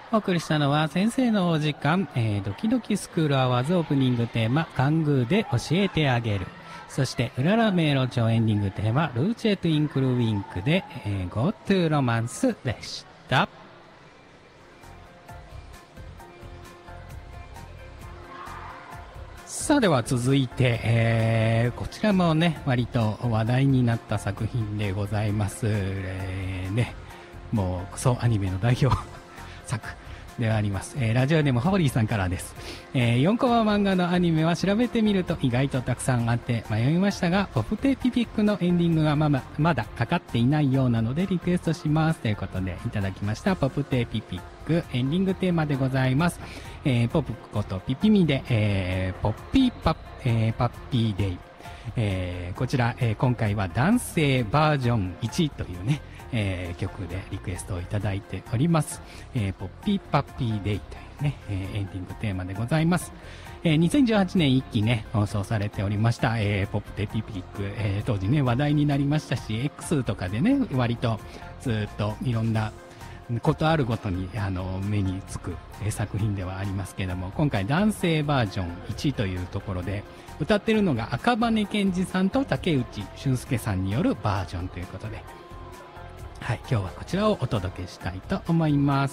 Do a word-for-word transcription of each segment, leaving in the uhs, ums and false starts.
お送りしたのは先生のお時間、えー、ドキドキスクールアワーズオープニングテーマ、カングーで教えてあげる。そして、うらら迷路町エンディングテーマ、ルーチェトゥインクルウィンクで、えー、Go to Romance でした。さあでは続いて、えー、こちらもね、割と話題になった作品でございます。えー、ね、もうクソアニメの代表作ではあります。えー、ラジオネームホーリーさんからです。えー、よんコマ漫画のアニメは調べてみると意外とたくさんあって迷いましたが、ポプテピピックのエンディングがまだ、まだかかっていないようなのでリクエストします。ということでいただきました。ポプテピピックエンディングテーマでございます。えー、ポプことピピミで、えー、ポッピーパッ、えー、パッピーデイ。えー、こちら、えー、今回は男性バージョンいちというね、えー、曲でリクエストをいただいております。えー、ポッピーパッピーデイというね、えー、エンディングテーマでございます。えー、にせんじゅうはちねん一期ね、放送されておりました、えー、ポップテピピック、えー、当時ね、話題になりましたし、X とかでね、割とずっといろんなことあるごとに、あの、目につく、えー、作品ではありますけども、今回男性バージョンいちというところで、歌ってるのが赤羽健二さんと竹内俊介さんによるバージョンということで、はい、今日はこちらをお届けしたいと思います。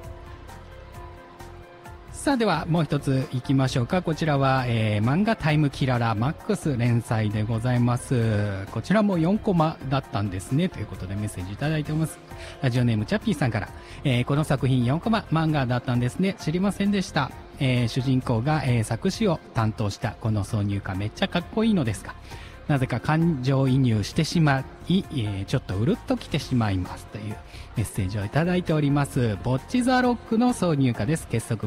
さあではもう一つ行きましょうか。こちらは、えー、漫画タイムキララマックス連載でございます。こちらもよんコマだったんですねということでメッセージいただいております。ラジオネームチャッピーさんから、えー、この作品よんコマ漫画だったんですね。知りませんでした。えー、主人公が、えー、作詞を担当したこの挿入歌めっちゃかっこいいのですが、なぜか感情移入してしまい、えー、ちょっとうるっときてしまいますというメッセージをいただいております。ボッチザロックの挿入歌です。結束